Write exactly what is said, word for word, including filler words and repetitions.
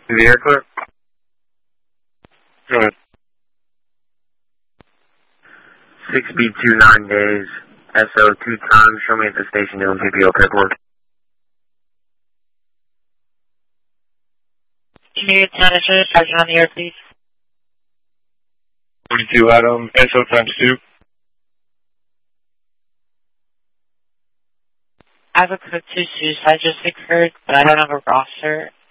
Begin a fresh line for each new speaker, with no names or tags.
The air clear? Go ahead. six B two nine days, S O two times, show me at the station doing P P O paperwork.
Can you manager, Sergeant on the air, please?
forty-two Adam, S O times two.
I have a quick two suicide just occurred, but I don't have a roster.